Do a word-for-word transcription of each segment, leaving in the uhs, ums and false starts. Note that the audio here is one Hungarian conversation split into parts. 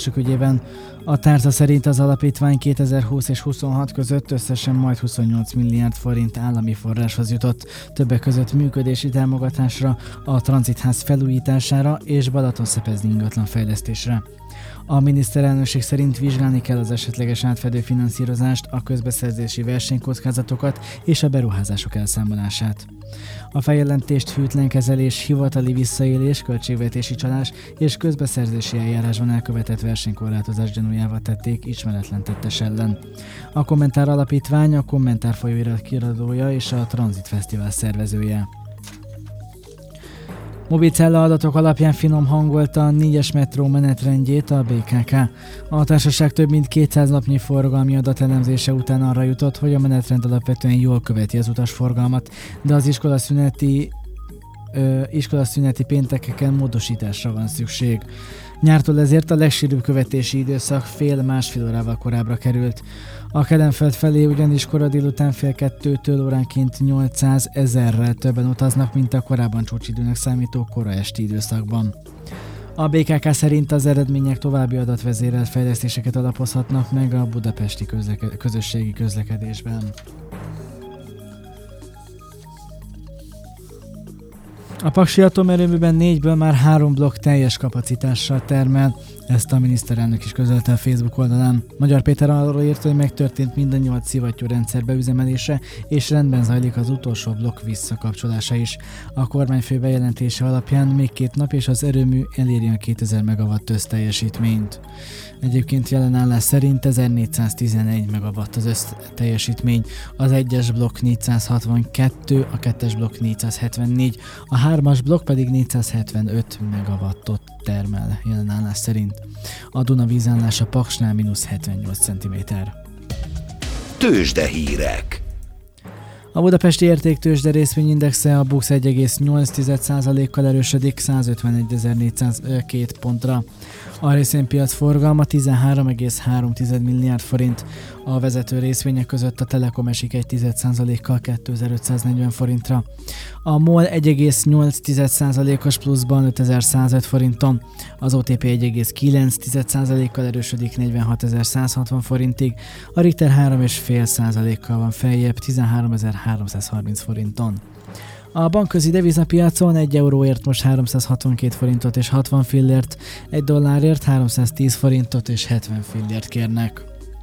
kifizetésük ügyében. A tárca szerint az alapítvány kétezer-húsz és huszonhat között összesen majd huszonnyolc milliárd forint állami forráshoz jutott, többek között működési támogatásra, a tranzitház felújítására és Balatonszepezdi ingatlan fejlesztésre. A miniszterelnökség szerint vizsgálni kell az esetleges átfedő finanszírozást, a közbeszerzési versenykockázatokat és a beruházások elszámolását. A feljelentést hűtlen kezelés, hivatali visszaélés, költségvetési csalás és közbeszerzési eljárásban elkövetett versenykorlátozás gyanújával tették ismeretlen tettes ellen. A Kommentár Alapítvány a Kommentár folyóirat kiadója és a Tranzit Fesztivál szervezője. Mobilcella adatok alapján finom hangolta a négyes metró menetrendjét a bé ká ká. A társaság több mint kétszáz napnyi forgalmi adatelemzése után arra jutott, hogy a menetrend alapvetően jól követi az utasforgalmat, de az iskolaszüneti, ö, iskolaszüneti péntekeken módosításra van szükség. Nyártól ezért a legsűrűbb követési időszak fél-másfél órával korábbra került. A Kelenföld felé ugyanis kora délután fél kettőtől óránként nyolcszázezerrel többen utaznak, mint a korábban csúcsidőnek számító kora esti időszakban. A bé ká ká szerint az eredmények további adatvezérelt fejlesztéseket alapozhatnak meg a budapesti közleke- közösségi közlekedésben. A Paksi atomerőműben négyből már három blokk teljes kapacitással termel, ezt a miniszterelnök is közölte a Facebook oldalán. Magyar Péter arról írt, hogy megtörtént minden nyolc szivattyúrendszer beüzemelése, és rendben zajlik az utolsó blokk visszakapcsolása is. A kormányfő bejelentése alapján még két nap és az erőmű eléri a kétezer megawatt összteljesítményt. Egyébként jelen állás szerint ezernégyszáztizenegy megawatt az összteljesítmény, az egyes blokk négyszázhatvankettő, a kettes blokk négyszázhetvennégy, a hármas blokk pedig négyszázhetvenöt megawattot termel jelen állás szerint. A Duna vízállása Paksnál mínusz hetvennyolc centiméter. Tőzsdehírek. A budapesti értéktőzsde részvényindexe a BUX egy egész nyolc százalékkal erősödik százötvenegyezer-négyszázkettő pontra. A részvénypiac forgalma tizenhárom egész három milliárd forint. A vezető részvények között a Telekom esik egy százalékkal kétezer-ötszáznegyven forintra. A MOL egy egész nyolc százalékos pluszban ötezer-százöt forinton. Az o té pé egy egész kilenc százalékkal erősödik negyvenhatezer-százhatvan forintig. A Richter három egész öt százalékkal van feljebb tizenháromezer-háromszázharminc forinton. A bankközi devizapiacon egy euróért most háromszázhatvankét forintot és hatvan fillért, egy dollárért háromszáztíz forintot és hetven fillért kérnek.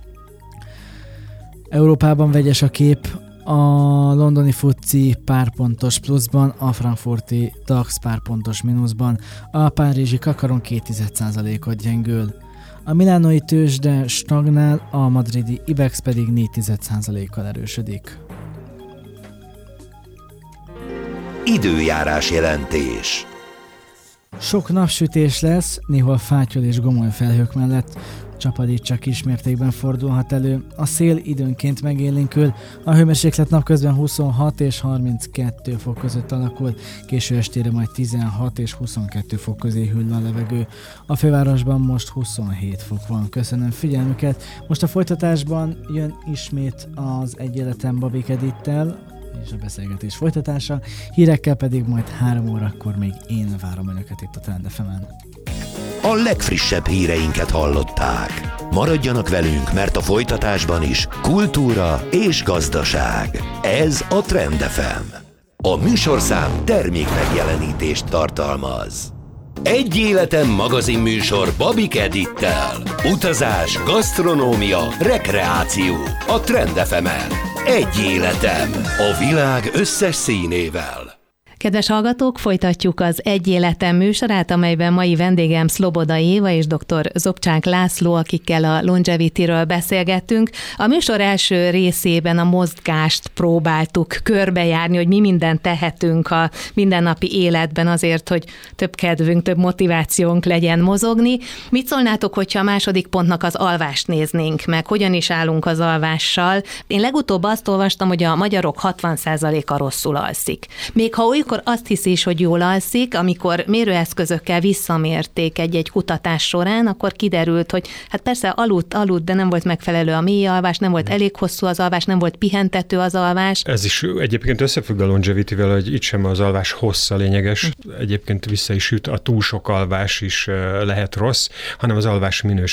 Európában vegyes a kép, a londoni FTSE pár pontos pluszban, a frankfurti DAX pár pontos mínuszban, a párizsi kakaron két százalékot gyengül. A milánói tőzsde stagnál, a madridi IBEX pedig négy százalékkal erősödik. Időjárás jelentés. Sok napsütés lesz, néhol fátyol és gomoly felhők mellett. Csapadék csak kismértékben fordulhat elő. A szél időnként megélénkül, a hőmérséklet napközben huszonhat és harminckettő fok között alakul, késő estére majd tizenhat és huszonkettő fok közé hűl a levegő. A fővárosban most huszonhét fok van. Köszönöm figyelmüket. Most a folytatásban jön ismét az Egy Életem Babik Edittel, és a beszélgetés folytatása, hírekkel pedig majd három órakor még én várom önöket itt a Trend ef emen. A legfrissebb híreinket hallották. Maradjanak velünk, mert a folytatásban is kultúra és gazdaság. Ez a Trend ef em. A műsorszám termék megjelenítést tartalmaz. Egy Életem magazinműsor Babik Edittel. Utazás, gasztronómia, rekreáció. A Trend ef emen. Egy életem. A világ összes színével. Kedves hallgatók, folytatjuk az Egy Életem műsorát, amelyben mai vendégem Szloboda Éva és dr. Zobcsák László, akikkel a Longevity-ről beszélgettünk. A műsor első részében a mozgást próbáltuk körbejárni, hogy mi mindent tehetünk a mindennapi életben azért, hogy több kedvünk, több motivációnk legyen mozogni. Mit szólnátok, hogyha a második pontnak az alvást néznénk meg? Hogyan is állunk az alvással? Én legutóbb azt olvastam, hogy a magyarok hatvan százaléka rosszul alszik. Még ha olykor azt hiszi is, hogy jól alszik, amikor mérőeszközökkel visszamérték egy-egy kutatás során, akkor kiderült, hogy hát persze aludt, aludt, de nem volt megfelelő a mély alvás, nem volt elég hosszú az alvás, nem volt pihentető az alvás. Ez is egyébként összefügg a Longevity-vel, hogy itt sem az alvás hossza lényeges, egyébként vissza is jut, a túl sok alvás is lehet rossz, hanem az alvás minőség